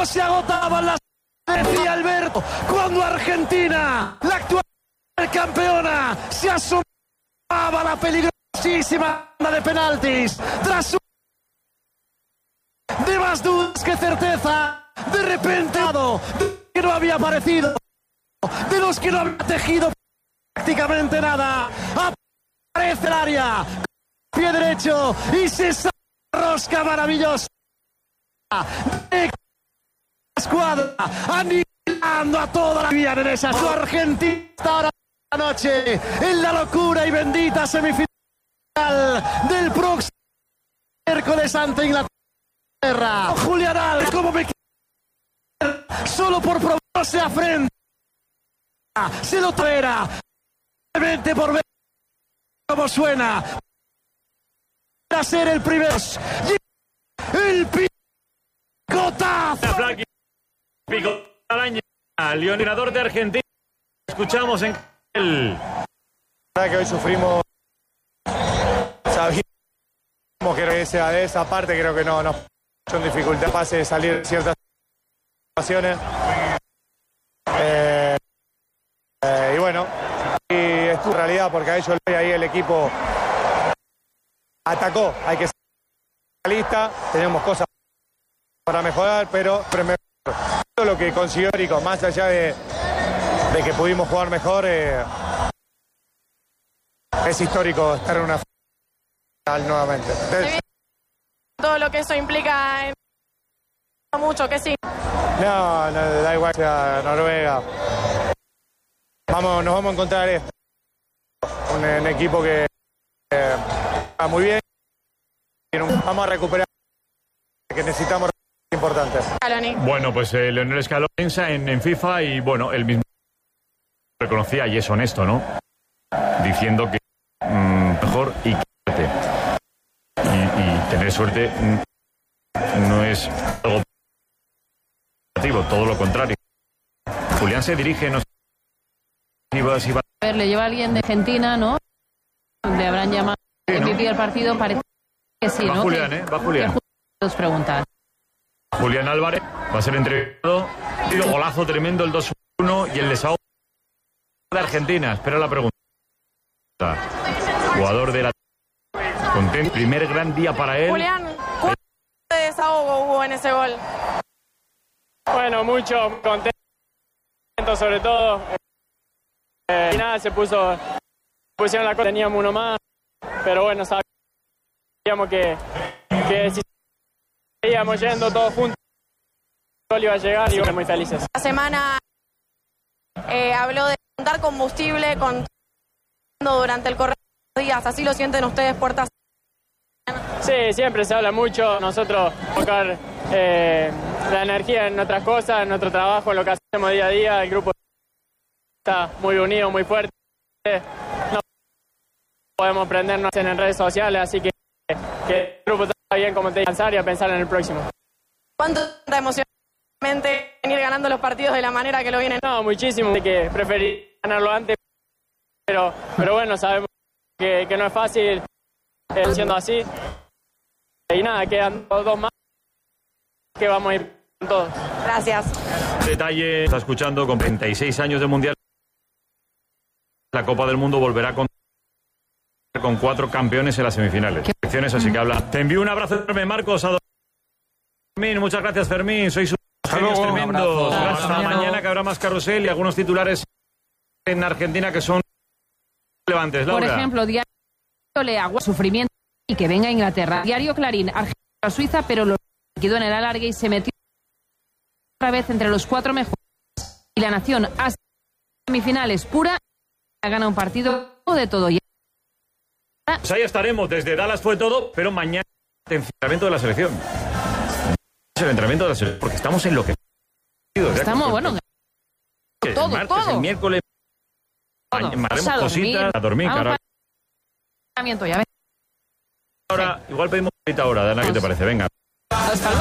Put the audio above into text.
se agotaban las... Decía Alberto, cuando Argentina, la actual campeona, se asomaba a la peligrosísima banda de penaltis. Tras de más dudas que certeza, de repente, de que no había aparecido, de los que no había tejido prácticamente nada, aparece el área, pie derecho, y se rosca maravillosa de escuadra, aniquilando a toda la vía en esa. Su Argentina ahora la noche en la locura y bendita semifinal del próximo miércoles ante Inglaterra. Julián Álvarez, como me quiere, solo por probarse a frente, se lo traerá, simplemente por ver cómo suena, a ser el primero, el picotazo. Araña, leonador de Argentina. Escuchamos en el... La verdad que hoy sufrimos, sabíamos que esa parte creo que no nos son dificultad pase de salir de ciertas situaciones. Y bueno, y es tu realidad porque a ellos ahí el equipo atacó, hay que ser realista, tenemos cosas para mejorar, pero lo que consiguió Rico, más allá de que pudimos jugar mejor, es histórico estar en una final nuevamente. Entonces, todo lo que eso implica, mucho que sí. No, da igual sea Noruega. Nos vamos a encontrar esto. Un equipo que va muy bien. Vamos a recuperar que necesitamos importante. Bueno, pues Leonel Scaloni piensa en FIFA y bueno, él mismo reconocía y es honesto, ¿no? Diciendo que mejor y quédate. Y tener suerte no es algo negativo, todo lo contrario. Julián se dirige, no sé si va... A ver, le lleva alguien de Argentina, ¿no? Le habrán llamado MVP del partido, parece que sí, ¿no? Va Julián, va Julián. Dos preguntas. Julián Álvarez va a ser entregado. Golazo tremendo, el 2-1 y el desahogo de Argentina. Espera la pregunta. Jugador de la... Contento. Primer gran día para él. Julián, ¿cuánto de desahogo hubo en ese gol? Bueno, mucho, contento sobre todo. Y nada, pusieron la cosa, teníamos uno más, pero bueno, sabíamos que si seguíamos yendo todos juntos, el gol iba a llegar y muy felices. La semana habló de dar combustible durante el correr de los días, ¿así lo sienten ustedes, puertas? Sí, siempre se habla mucho, nosotros enfocar la energía en otras cosas, en nuestro trabajo, en lo que hacemos día a día, el grupo está muy unido, muy fuerte, no podemos prendernos en redes sociales, así que el grupo está bien, como te descansar y a pensar en el próximo. ¿Cuánto está emocionalmente venir ganando los partidos de la manera que lo vienen? No, muchísimo, que preferí ganarlo antes, pero bueno, sabemos que no es fácil siendo así, y nada, quedan dos más que vamos a ir con todos. Gracias. Detalle, está escuchando, con 36 años de Mundial, la Copa del Mundo volverá con 4 campeones en las semifinales. Así que habla. Te envío un abrazo enorme, Marcos. Fermín, muchas gracias, Fermín. Sois unos genios tremendos. Hasta mañana, que habrá más carrusel y algunos titulares en Argentina que son relevantes. Laura. Por ejemplo, Diario Le Agua, sufrimiento y que venga a Inglaterra. Diario Clarín, Argentina, Suiza, pero lo quedó en el alargue y se metió otra vez entre los 4 mejores. Y La Nación, hasta semifinales pura, gana un partido de todo. Pues ahí estaremos, desde Dallas fue todo, pero mañana el entrenamiento de la selección. El entrenamiento de la selección, porque estamos en lo que... Estamos, bueno... El martes, el miércoles... Haremos cositas a dormir, cara. Ya ves. Ahora, igual pedimos ahorita, Dana, ¿qué te parece? Venga. Hasta